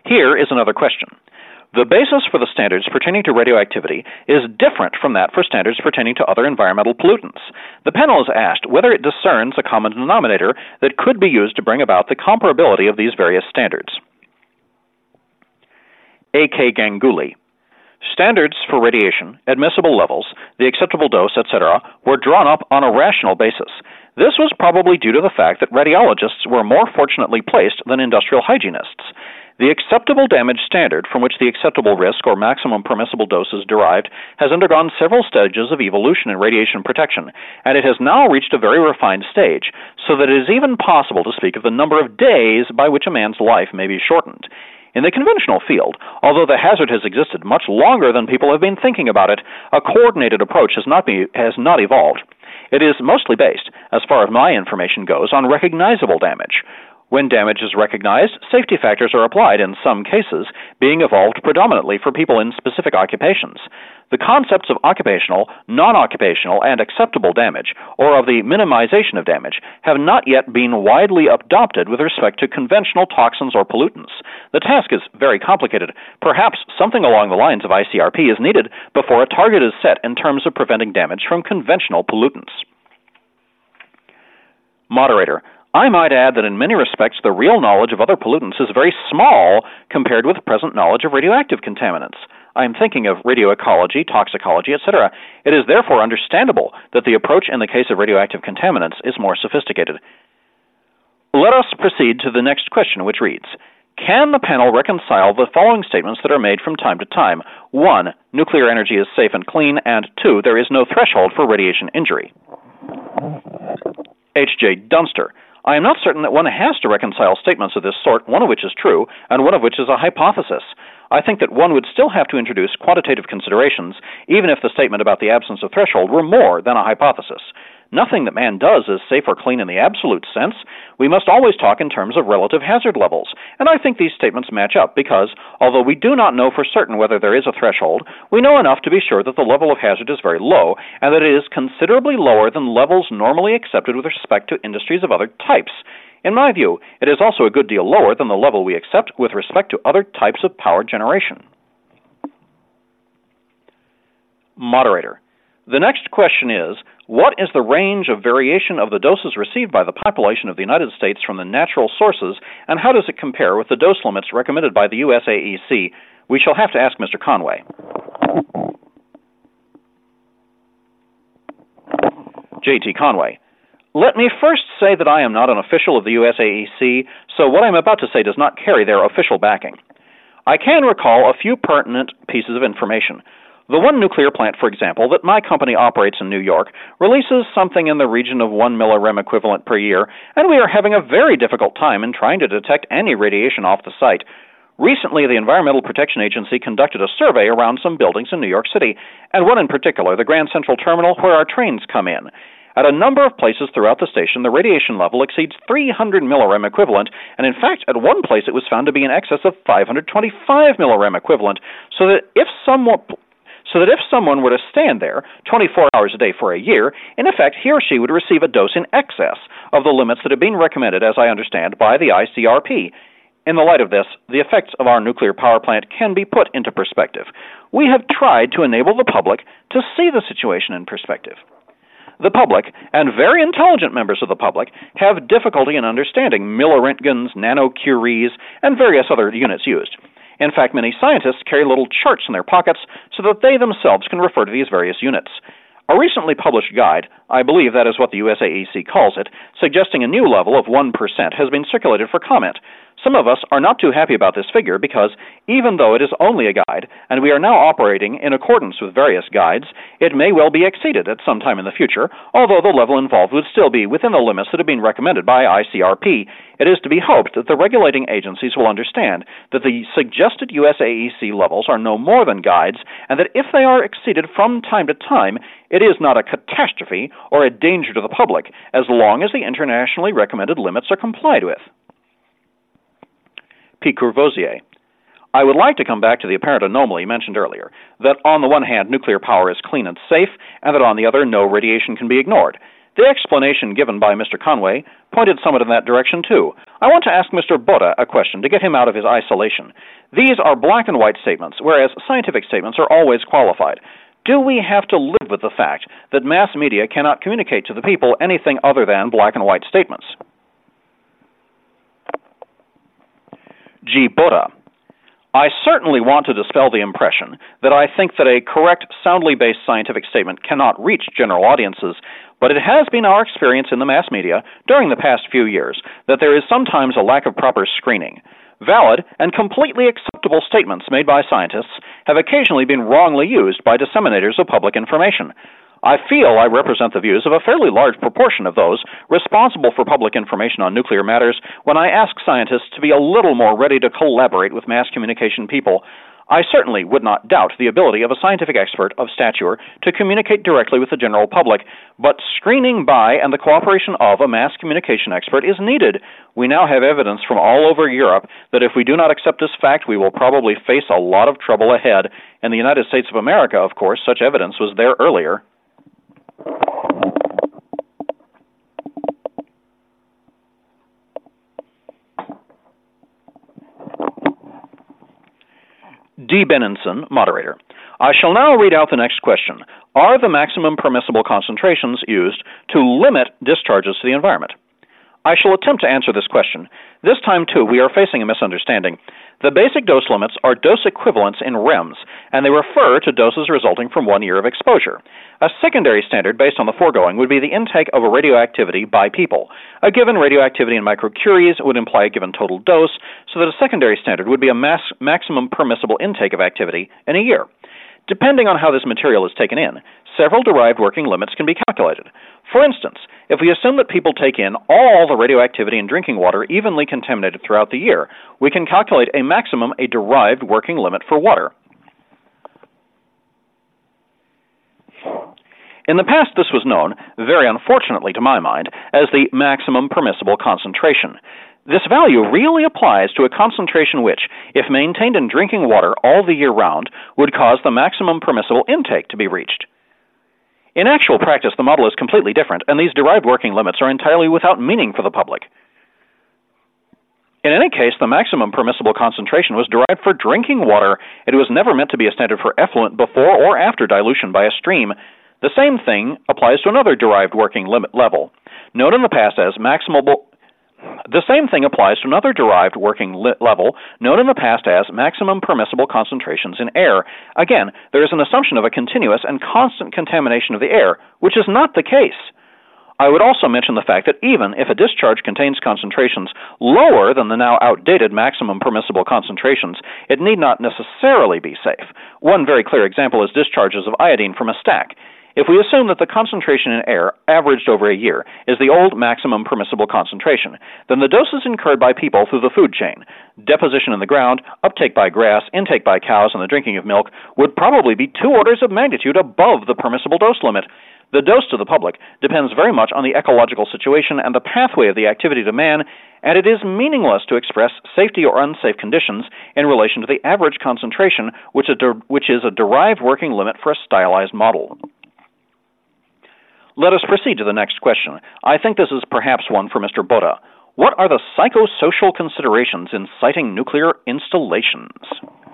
Here is another question. The basis for the standards pertaining to radioactivity is different from that for standards pertaining to other environmental pollutants. The panel is asked whether it discerns a common denominator that could be used to bring about the comparability of these various standards. A.K. Ganguly. Standards for radiation, admissible levels, the acceptable dose, etc., were drawn up on a rational basis. This was probably due to the fact that radiologists were more fortunately placed than industrial hygienists. The acceptable damage standard, from which the acceptable risk or maximum permissible dose is derived, has undergone several stages of evolution in radiation protection, and it has now reached a very refined stage, so that it is even possible to speak of the number of days by which a man's life may be shortened. In the conventional field, although the hazard has existed much longer than people have been thinking about it, a coordinated approach has not evolved. It is mostly based, as far as my information goes, on recognizable damage. When damage is recognized, safety factors are applied in some cases, being evolved predominantly for people in specific occupations. The concepts of occupational, non-occupational, and acceptable damage, or of the minimization of damage, have not yet been widely adopted with respect to conventional toxins or pollutants. The task is very complicated. Perhaps something along the lines of ICRP is needed before a target is set in terms of preventing damage from conventional pollutants. Moderator. I might add that in many respects the real knowledge of other pollutants is very small compared with present knowledge of radioactive contaminants. I am thinking of radioecology, toxicology, etc. It is therefore understandable that the approach in the case of radioactive contaminants is more sophisticated. Let us proceed to the next question, which reads, can the panel reconcile the following statements that are made from time to time? 1. Nuclear energy is safe and clean, and 2. There is no threshold for radiation injury. H.J. Dunster. I am not certain that one has to reconcile statements of this sort, one of which is true, and one of which is a hypothesis. I think that one would still have to introduce quantitative considerations, even if the statement about the absence of threshold were more than a hypothesis. Nothing that man does is safe or clean in the absolute sense. We must always talk in terms of relative hazard levels, and I think these statements match up because, although we do not know for certain whether there is a threshold, we know enough to be sure that the level of hazard is very low, and that it is considerably lower than levels normally accepted with respect to industries of other types. In my view, it is also a good deal lower than the level we accept with respect to other types of power generation. Moderator. The next question is, what is the range of variation of the doses received by the population of the United States from the natural sources, and how does it compare with the dose limits recommended by the USAEC? We shall have to ask Mr. Conway. J.T. Conway. Let me first say that I am not an official of the USAEC, so what I am about to say does not carry their official backing. I can recall a few pertinent pieces of information. The one nuclear plant, for example, that my company operates in New York releases something in the region of 1 millirem equivalent per year, and we are having a very difficult time in trying to detect any radiation off the site. Recently, the Environmental Protection Agency conducted a survey around some buildings in New York City, and one in particular, the Grand Central Terminal, where our trains come in. At a number of places throughout the station, the radiation level exceeds 300 millirem equivalent, and in fact, at one place it was found to be in excess of 525 millirem equivalent, so that if someone were to stand there 24 hours a day for a year, in effect, he or she would receive a dose in excess of the limits that have been recommended, as I understand, by the ICRP. In the light of this, the effects of our nuclear power plant can be put into perspective. We have tried to enable the public to see the situation in perspective. The public, and very intelligent members of the public, have difficulty in understanding milliröntgens, nanocuries, and various other units used. In fact, many scientists carry little charts in their pockets so that they themselves can refer to these various units. A recently published guide, I believe that is what the USAEC calls it, suggesting a new level of 1% has been circulated for comment. Some of us are not too happy about this figure because, even though it is only a guide, and we are now operating in accordance with various guides, it may well be exceeded at some time in the future, although the level involved would still be within the limits that have been recommended by ICRP. It is to be hoped that the regulating agencies will understand that the suggested USAEC levels are no more than guides, and that if they are exceeded from time to time, it is not a catastrophe or a danger to the public, as long as the internationally recommended limits are complied with. P. Courvoisier. I would like to come back to the apparent anomaly mentioned earlier, that on the one hand nuclear power is clean and safe, and that on the other no radiation can be ignored. The explanation given by Mr. Conway pointed somewhat in that direction, too. I want to ask Mr. Boda a question to get him out of his isolation. These are black and white statements, whereas scientific statements are always qualified. Do we have to live with the fact that mass media cannot communicate to the people anything other than black and white statements? G. Boda. I certainly want to dispel the impression that I think that a correct, soundly based scientific statement cannot reach general audiences, but it has been our experience in the mass media during the past few years that there is sometimes a lack of proper screening. Valid and completely acceptable statements made by scientists have occasionally been wrongly used by disseminators of public information. I feel I represent the views of a fairly large proportion of those responsible for public information on nuclear matters when I ask scientists to be a little more ready to collaborate with mass communication people. I certainly would not doubt the ability of a scientific expert of stature to communicate directly with the general public, but screening by and the cooperation of a mass communication expert is needed. We now have evidence from all over Europe that if we do not accept this fact, we will probably face a lot of trouble ahead. In the United States of America, of course, such evidence was there earlier. D. Benenson, moderator. I shall now read out the next question. Are the maximum permissible concentrations used to limit discharges to the environment? I shall attempt to answer this question. This time, too, we are facing a misunderstanding. The basic dose limits are dose equivalents in REMS, and they refer to doses resulting from 1 year of exposure. A secondary standard based on the foregoing would be the intake of a radioactivity by people. A given radioactivity in microcuries would imply a given total dose, so that a secondary standard would be a maximum permissible intake of activity in a year. Depending on how this material is taken in, several derived working limits can be calculated. For instance, if we assume that people take in all the radioactivity in drinking water evenly contaminated throughout the year, we can calculate a maximum, a derived working limit for water. In the past, this was known, very unfortunately to my mind, as the maximum permissible concentration. This value really applies to a concentration which, if maintained in drinking water all the year round, would cause the maximum permissible intake to be reached. In actual practice, the model is completely different, and these derived working limits are entirely without meaning for the public. In any case, the maximum permissible concentration was derived for drinking water. It was never meant to be a standard for effluent before or after dilution by a stream. The same thing applies to another derived working limit level, known in the past as The same thing applies to another derived working level, known in the past as maximum permissible concentrations in air. Again, there is an assumption of a continuous and constant contamination of the air, which is not the case. I would also mention the fact that even if a discharge contains concentrations lower than the now outdated maximum permissible concentrations, it need not necessarily be safe. One very clear example is discharges of iodine from a stack. If we assume that the concentration in air averaged over a year is the old maximum permissible concentration, then the doses incurred by people through the food chain, deposition in the ground, uptake by grass, intake by cows, and the drinking of milk, would probably be 2 orders of magnitude above the permissible dose limit. The dose to the public depends very much on the ecological situation and the pathway of the activity to man, and it is meaningless to express safety or unsafe conditions in relation to the average concentration, which is a derived working limit for a stylized model. Let us proceed to the next question. I think this is perhaps one for Mr. Boda. What are the psychosocial considerations in siting nuclear installations?